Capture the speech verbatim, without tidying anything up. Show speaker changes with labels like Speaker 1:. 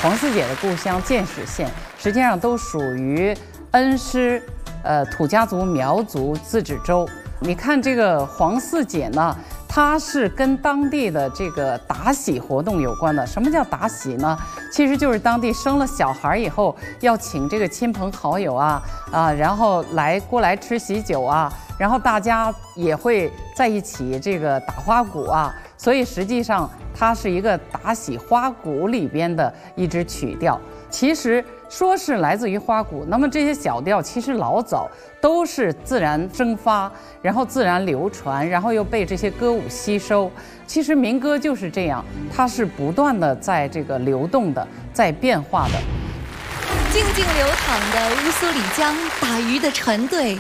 Speaker 1: 黄四姐的故乡建始县，实际上都属于恩施呃土家族苗族自治州。你看这个黄四姐呢，它是跟当地的这个打喜活动有关的。什么叫打喜呢？其实就是当地生了小孩以后，要请这个亲朋好友啊啊，然后来过来吃喜酒啊，然后大家也会在一起这个打花鼓啊。所以实际上它是一个打喜花鼓里边的一支曲调。其实说是来自于花鼓，那么这些小调其实老早都是自然生发，然后自然流传，然后又被这些歌舞吸收。其实民歌就是这样，它是不断的在这个流动的，在变化的。
Speaker 2: 静静流淌的乌苏里江，打鱼的船队